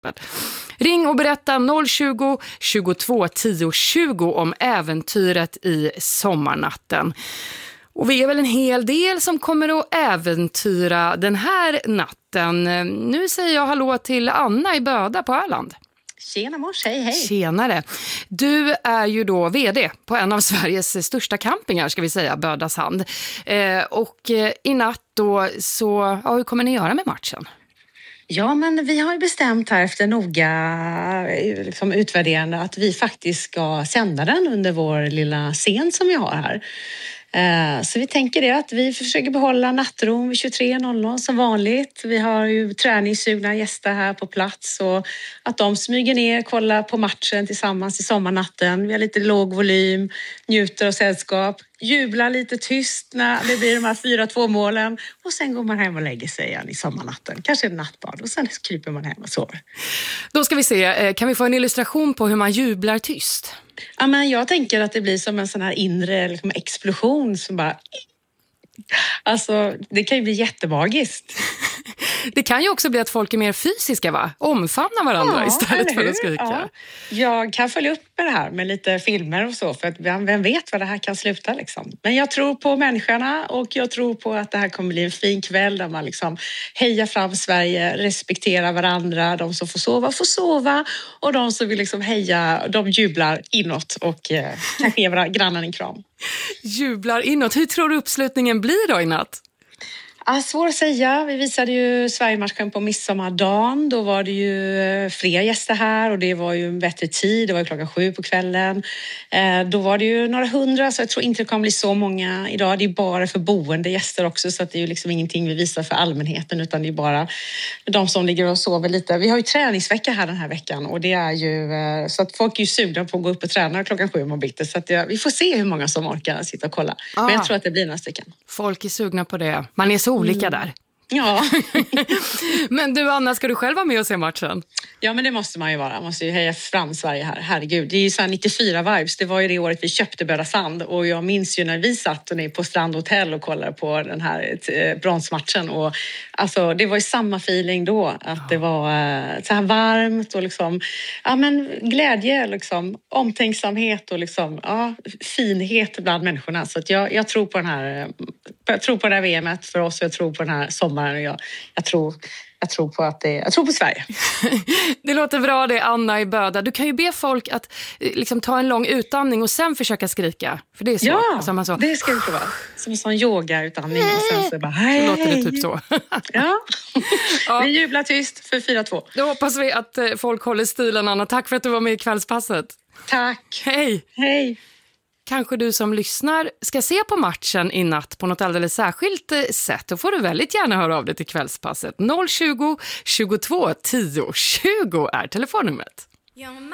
Ring och berätta 020 22 10 20 om äventyret i sommarnatten. Och vi är väl en hel del som kommer att äventyra den här natten. Nu säger jag hallå till Anna i Böda på Öland. Tjena mors, hej. Tjenare. Du är ju då vd på en av Sveriges största campingar, ska vi säga, Bödasand. Och i natt då så, hur kommer ni göra med matchen? Ja, men vi har ju bestämt här efter noga utvärderande att vi faktiskt ska sända den under vår lilla scen som vi har här. Så vi tänker det att vi försöker behålla nattron vid 23.00 som vanligt. Vi har ju träningssugna gäster här på plats och att de smyger ner, kollar på matchen tillsammans i sommarnatten. Vi har lite låg volym, njuter av sällskap, jublar lite tyst när det blir de här 4-2 målen och sen går man hem och lägger sig igen i sommarnatten. Kanske en nattbad och sen kryper man hem och sover. Då ska vi se, kan vi få en illustration på hur man jublar tyst? Ja, men jag tänker att det blir som en sån här inre explosion som bara... Alltså, det kan ju bli jättemagiskt. Det kan ju också bli att folk är mer fysiska, va? Omfamnar varandra istället för att skrika. Ja. Jag kan följa upp med det här med lite filmer och så, för att vem vet vad det här kan sluta liksom. Men jag tror på människorna och jag tror på att det här kommer bli en fin kväll där man liksom hejar fram Sverige, respekterar varandra, de som får sova och de som vill liksom heja, de jublar inåt och kanske ger grannen en kram. Jublar inåt. Hur tror du uppslutningen blir då i natt? Svår att säga. Vi visade ju Sverigematchen på midsommardagen. Då var det ju fler gäster här och det var ju en bättre tid. Det var ju 7:00 på kvällen. Då var det ju några hundra, så jag tror inte det kommer bli så många idag. Det är bara för boende gäster också, så att det är ju liksom ingenting vi visar för allmänheten, utan det är bara de som ligger och sover lite. Vi har ju träningsvecka här den här veckan och det är ju så att folk är ju sugna på att gå upp och träna 7:00 på bitti. Så att vi får se hur många som orkar sitta och kolla. Men jag tror att det blir några stycken. Folk är sugna på det. Man är så olika där. Ja. Men du Anna, ska du själv vara med och se matchen? Ja, men det måste man ju vara. Man måste ju heja fram Sverige här. Herregud, det är ju så här 94 vibes. Det var ju det året vi köpte Bödasand och jag minns ju när vi satt på Strandhotell och kollade på den här bronsmatchen och alltså det var ju samma feeling då, att det var så här varmt och liksom glädje, liksom omtänksamhet och liksom finhet bland människorna. Så att jag tror på den här, jag tror på det här VM:et för oss och jag tror på den här sommaren och jag tror på Sverige. Det låter bra det, Anna i Böda. Du kan ju be folk att liksom ta en lång utandning och sen försöka skrika. För det är så. Ja, alltså, det ska det vara. Som en sån yogautandning och sen så bara hej. Så låter det typ så. Ja. Vi jublar tyst för 4-2. Då hoppas vi att folk håller stilen, Anna. Tack för att du var med i kvällspasset. Tack. Hej. Kanske du som lyssnar ska se på matchen i natt på något alldeles särskilt sätt. Då får du väldigt gärna höra av dig till kvällspasset. 020 22 10 20 är telefonnumret.